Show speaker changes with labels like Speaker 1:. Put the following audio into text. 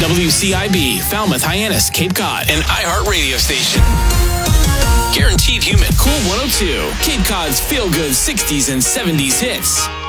Speaker 1: WCIB, Falmouth, Hyannis, Cape Cod, an iHeart radio station. Guaranteed Human, Cool 102, Cape Cod's feel-good 60s and 70s hits.